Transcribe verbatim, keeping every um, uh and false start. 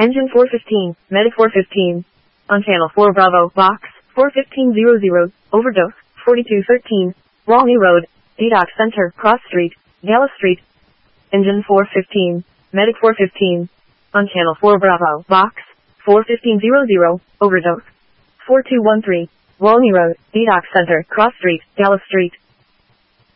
Engine four fifteen, Medic four fifteen. On channel four Bravo, box, four fifteen hundred, overdose, forty-two thirteen, Walney Road, D DOC Center, Cross Street, Gala Street. Engine four fifteen, Medic four fifteen. On channel four Bravo, box, four fifteen hundred, overdose, four two one three, Walney Road, D DOC Center, Cross Street, Gala Street.